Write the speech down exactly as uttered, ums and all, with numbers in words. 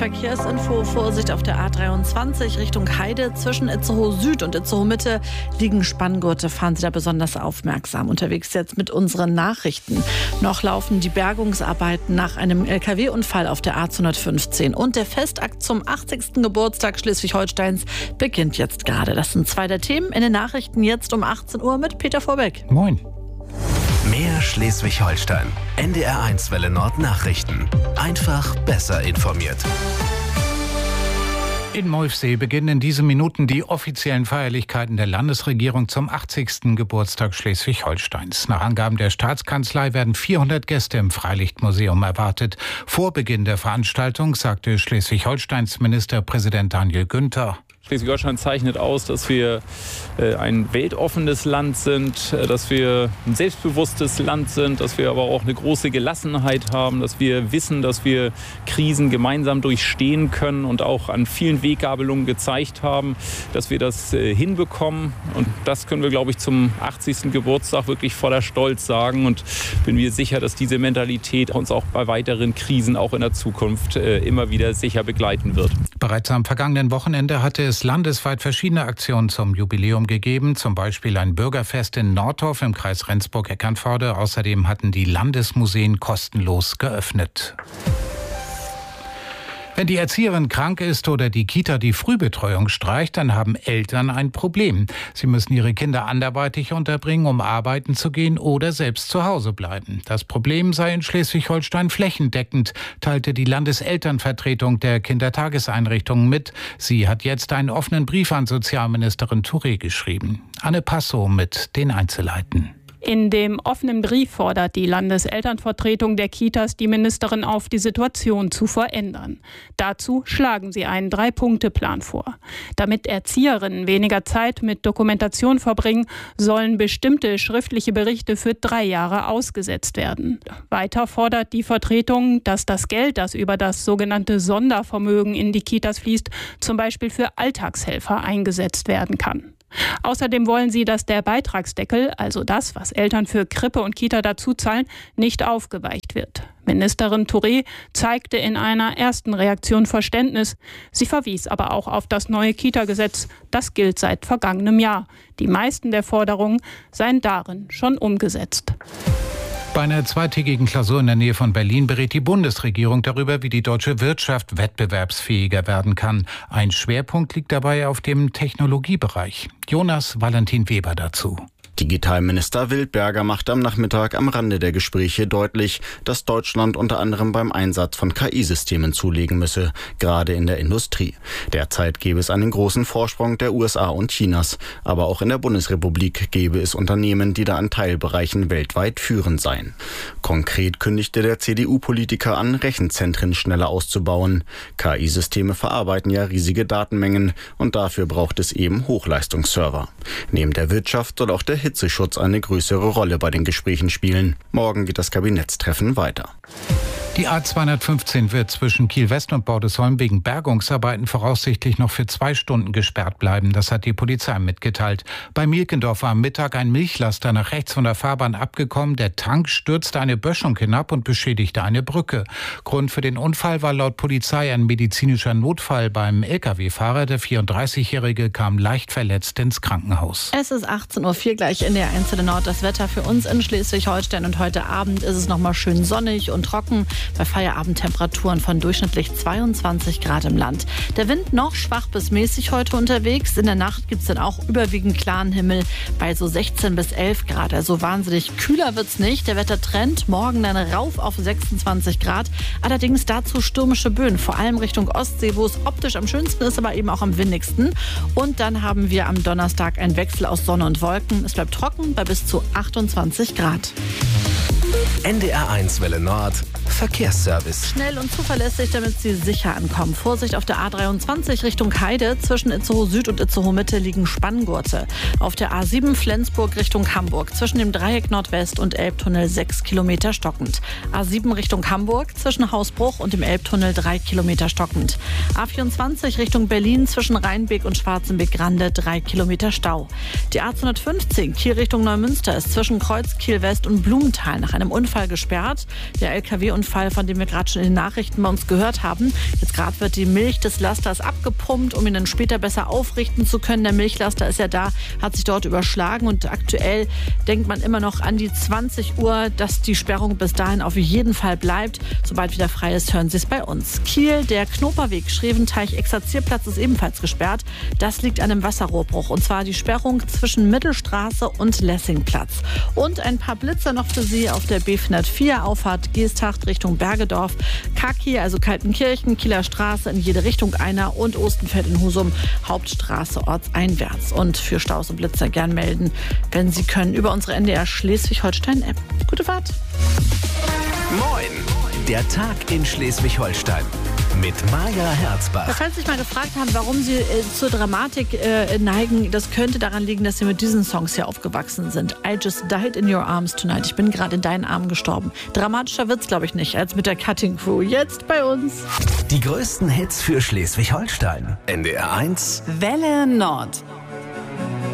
Verkehrsinfo, Vorsicht auf der A dreiundzwanzig Richtung Heide. Zwischen Itzehoe Süd und Itzehoe Mitte liegen Spanngurte. Fahren Sie da besonders aufmerksam. Unterwegs jetzt mit unseren Nachrichten. Noch laufen die Bergungsarbeiten nach einem L K W-Unfall auf der A zweihundertfünfzehn. Und der Festakt zum achtzigsten Geburtstag Schleswig-Holsteins beginnt jetzt gerade. Das sind zwei der Themen in den Nachrichten jetzt um achtzehn Uhr mit Peter Vorbeck. Moin. Mehr Schleswig-Holstein. N D R eins Welle Nord Nachrichten. Einfach besser informiert. In Molfsee beginnen in diesen Minuten die offiziellen Feierlichkeiten der Landesregierung zum achtzigsten Geburtstag Schleswig-Holsteins. Nach Angaben der Staatskanzlei werden vierhundert Gäste im Freilichtmuseum erwartet. Vor Beginn der Veranstaltung sagte Schleswig-Holsteins Ministerpräsident Daniel Günther: Schleswig-Holstein zeichnet aus, dass wir ein weltoffenes Land sind, dass wir ein selbstbewusstes Land sind, dass wir aber auch eine große Gelassenheit haben, dass wir wissen, dass wir Krisen gemeinsam durchstehen können und auch an vielen Weggabelungen gezeigt haben, dass wir das hinbekommen. Und das können wir, glaube ich, zum achtzigsten Geburtstag wirklich voller Stolz sagen. Und bin mir sicher, dass diese Mentalität uns auch bei weiteren Krisen auch in der Zukunft immer wieder sicher begleiten wird. Bereits am vergangenen Wochenende hatte es landesweit verschiedene Aktionen zum Jubiläum gegeben, zum Beispiel ein Bürgerfest in Nordorf im Kreis Rendsburg-Eckernförde. Außerdem hatten die Landesmuseen kostenlos geöffnet. Wenn die Erzieherin krank ist oder die Kita die Frühbetreuung streicht, dann haben Eltern ein Problem. Sie müssen ihre Kinder anderweitig unterbringen, um arbeiten zu gehen oder selbst zu Hause bleiben. Das Problem sei in Schleswig-Holstein flächendeckend, teilte die Landeselternvertretung der Kindertageseinrichtungen mit. Sie hat jetzt einen offenen Brief an Sozialministerin Touré geschrieben. Anne Passow mit den Einzelheiten. In dem offenen Brief fordert die Landeselternvertretung der Kitas die Ministerin auf, die Situation zu verändern. Dazu schlagen sie einen Drei-Punkte-Plan vor. Damit Erzieherinnen weniger Zeit mit Dokumentation verbringen, sollen bestimmte schriftliche Berichte für drei Jahre ausgesetzt werden. Weiter fordert die Vertretung, dass das Geld, das über das sogenannte Sondervermögen in die Kitas fließt, zum Beispiel für Alltagshelfer eingesetzt werden kann. Außerdem wollen sie, dass der Beitragsdeckel, also das, was Eltern für Krippe und Kita dazu zahlen, nicht aufgeweicht wird. Ministerin Touré zeigte in einer ersten Reaktion Verständnis. Sie verwies aber auch auf das neue Kita-Gesetz. Das gilt seit vergangenem Jahr. Die meisten der Forderungen seien darin schon umgesetzt. Bei einer zweitägigen Klausur in der Nähe von Berlin berät die Bundesregierung darüber, wie die deutsche Wirtschaft wettbewerbsfähiger werden kann. Ein Schwerpunkt liegt dabei auf dem Technologiebereich. Jonas Valentin Weber dazu. Digitalminister Wildberger machte am Nachmittag am Rande der Gespräche deutlich, dass Deutschland unter anderem beim Einsatz von K I-Systemen zulegen müsse, gerade in der Industrie. Derzeit gäbe es einen großen Vorsprung der U S A und Chinas, aber auch in der Bundesrepublik gäbe es Unternehmen, die da an Teilbereichen weltweit führend seien. Konkret kündigte der C D U-Politiker an, Rechenzentren schneller auszubauen. K I-Systeme verarbeiten ja riesige Datenmengen und dafür braucht es eben Hochleistungsserver. Neben der Wirtschaft soll auch der Hitzeschutz eine größere Rolle bei den Gesprächen spielen. Morgen geht das Kabinettstreffen weiter. Die A zweihundertfünfzehn wird zwischen Kiel-West und Bordesholm wegen Bergungsarbeiten voraussichtlich noch für zwei Stunden gesperrt bleiben. Das hat die Polizei mitgeteilt. Bei Mielkendorf war am Mittag ein Milchlaster nach rechts von der Fahrbahn abgekommen. Der Tank stürzte eine Böschung hinab und beschädigte eine Brücke. Grund für den Unfall war laut Polizei ein medizinischer Notfall beim L K W-Fahrer. Der vierunddreißigjährige kam leicht verletzt ins Krankenhaus. Es ist achtzehn Uhr vier gleich in der eins Welle Nord. Das Wetter für uns in Schleswig-Holstein und heute Abend ist es noch mal schön sonnig und trocken. Bei Feierabendtemperaturen von durchschnittlich zweiundzwanzig Grad im Land. Der Wind noch schwach bis mäßig heute unterwegs. In der Nacht gibt es dann auch überwiegend klaren Himmel bei so sechzehn bis elf Grad. Also wahnsinnig kühler wird's nicht. Der Wettertrend morgen dann rauf auf sechsundzwanzig Grad. Allerdings dazu stürmische Böen, vor allem Richtung Ostsee, wo es optisch am schönsten ist, aber eben auch am windigsten. Und dann haben wir am Donnerstag einen Wechsel aus Sonne und Wolken. Es bleibt trocken bei bis zu achtundzwanzig Grad. N D R eins Welle Nord Verkehrsservice. Schnell und zuverlässig, damit Sie sicher ankommen. Vorsicht auf der A dreiundzwanzig Richtung Heide. Zwischen Itzehoe Süd und Itzehoe Mitte liegen Spanngurte. Auf der A sieben Flensburg Richtung Hamburg. Zwischen dem Dreieck Nordwest und Elbtunnel sechs Kilometer stockend. A sieben Richtung Hamburg. Zwischen Hausbruch und dem Elbtunnel drei Kilometer stockend. A vierundzwanzig Richtung Berlin. Zwischen Rheinbeek und Schwarzenbeek-Grande drei Kilometer Stau. Die A zweihundertfünfzehn Kiel Richtung Neumünster ist zwischen Kreuz Kiel West und Blumenthal nach einem Unfall Fall gesperrt. Der L K W-Unfall, von dem wir gerade schon in den Nachrichten bei uns gehört haben. Jetzt gerade wird die Milch des Lasters abgepumpt, um ihn dann später besser aufrichten zu können. Der Milchlaster ist ja da, hat sich dort überschlagen und aktuell denkt man immer noch an die zwanzig Uhr, dass die Sperrung bis dahin auf jeden Fall bleibt. Sobald wieder frei ist, hören Sie es bei uns. Kiel, der Knoperweg, Schreventeich-Exerzierplatz ist ebenfalls gesperrt. Das liegt an einem Wasserrohrbruch und zwar die Sperrung zwischen Mittelstraße und Lessingplatz. Und ein paar Blitzer noch für Sie auf der B hundertvier, Auffahrt Geesthacht Richtung Bergedorf. Kaki, also Kaltenkirchen, Kieler Straße in jede Richtung einer und Ostenfeld in Husum, Hauptstraße ortseinwärts. Und für Staus und Blitzer gern melden, wenn Sie können, über unsere N D R Schleswig-Holstein-App. Gute Fahrt! Moin! Der Tag in Schleswig-Holstein mit Maja Herzbach. Falls Sie sich mal gefragt haben, warum Sie äh, zur Dramatik äh, neigen, das könnte daran liegen, dass Sie mit diesen Songs hier aufgewachsen sind. I just died in your arms tonight. Ich bin gerade in deinen Armen gestorben. Dramatischer wird's, glaube ich, nicht, als mit der Cutting Crew. Jetzt bei uns. Die größten Hits für Schleswig-Holstein. N D R eins Welle Nord.